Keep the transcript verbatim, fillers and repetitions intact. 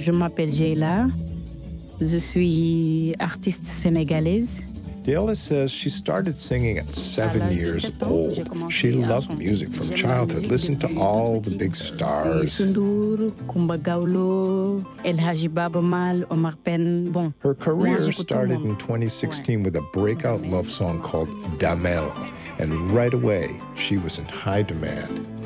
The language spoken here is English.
je m'appelle Jayla. Je suis artiste sénégalaise. Dayla says she started singing at seven years old. She loved music from childhood, listened to all the big stars. Kumba Gawlo, El Hadji Baba Mal, Omar Pène. Bon. Her career started in twenty sixteen with a breakout love song called Damel. And right away, she was in high demand.